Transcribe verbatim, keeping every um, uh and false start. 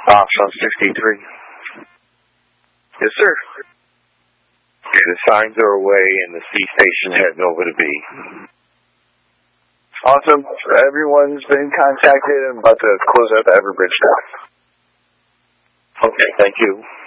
Ops on sixty-three. Yes, sir. Okay, the signs are away and the C station heading over to B. Awesome. Everyone's been contacted. I'm about to close out the Everbridge stuff. Okay, thank you.